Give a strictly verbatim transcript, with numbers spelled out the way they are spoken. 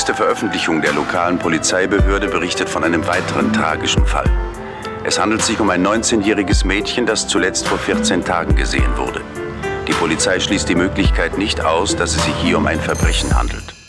jüngste Veröffentlichung der lokalen Polizeibehörde berichtet von einem weiteren tragischen Fall. Es handelt sich um ein neunzehnjähriges Mädchen, das zuletzt vor vierzehn Tagen gesehen wurde. Die Polizei schließt die Möglichkeit nicht aus, dass es sich hier um ein Verbrechen handelt.